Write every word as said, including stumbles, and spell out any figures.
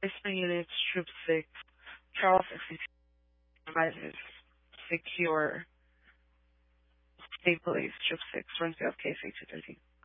Eastern Units, Troop six, Charles sixty-two, advisors, secure, State Police, Troop six, Renfield, K C two thirteen.